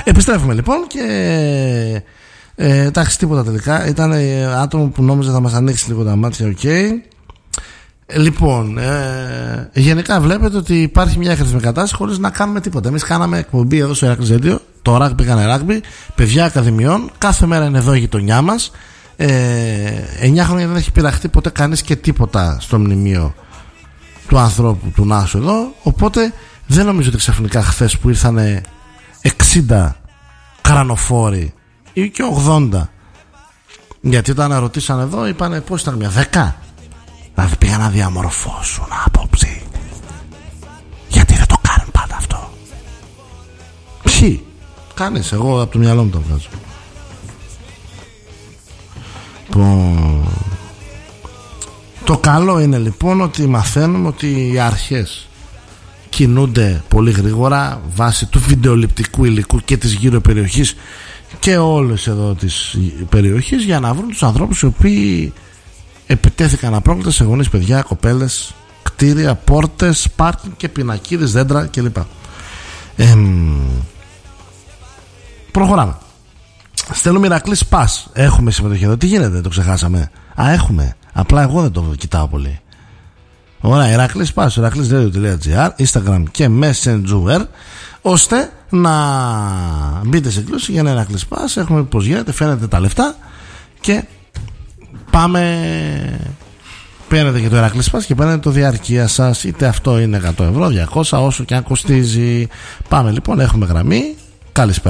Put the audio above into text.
Επιστρέφουμε λοιπόν και εντάξει, τίποτα τελικά. Ήταν άτομο που νόμιζε θα μας ανοίξει λίγο τα μάτια. Λοιπόν, γενικά βλέπετε ότι υπάρχει μια χρήσιμη κατάσταση χωρίς να κάνουμε τίποτα. Εμείς κάναμε εκπομπή εδώ στο Ηράκλειος Radio. Το ράγμπι έκανε ράγμπι. Παιδιά ακαδημιών. Κάθε μέρα είναι εδώ η γειτονιά μας. 9 χρόνια δεν έχει πειραχτεί ποτέ κανείς και τίποτα στο μνημείο του ανθρώπου του Νάσου εδώ. Οπότε δεν νομίζω ότι ξαφνικά χθες που ήρθανε 60 καρανοφόροι ή και 80, γιατί όταν ρωτήσαν εδώ είπανε πως ήταν μια 10, δηλαδή πήγαν να διαμορφώσουν άποψη. Γιατί δεν το κάνουν πάντα αυτό? Ποιοι? Κάνεις, εγώ από το μυαλό μου το βγάζω. Το καλό είναι λοιπόν ότι μαθαίνουμε ότι οι αρχές κινούνται πολύ γρήγορα βάσει του βιντεοληπτικού υλικού και της γύρω περιοχής και όλες εδώ της περιοχής για να βρουν τους ανθρώπους οι οποίοι επιτέθηκαν απρόβλητα σε γονείς, παιδιά, κοπέλες, κτίρια, πόρτες, πάρκινγκ και πινακίδες, δέντρα κλπ. Προχωράμε. Στέλνουμε Ηρακλής Πας. Έχουμε συμμετοχή εδώ. Τι γίνεται, το ξεχάσαμε? Έχουμε. Απλά εγώ δεν το κοιτάω πολύ. Ωραία, Ηρακλής Πας, ηρακλής.gr, Instagram και Messenger, ώστε να μπείτε σε κλώση για ένα Ηρακλής Πας. Έχουμε πως γίνεται, φαίνεται τα λεφτά και πάμε. Παίρνετε και το Ηρακλής Πας και παίρνετε το διαρκεία σας. Είτε αυτό είναι 100 ευρώ, 200, όσο και αν κοστίζει. Πάμε λοιπόν, έχουμε γραμμή. Καλησπέρα.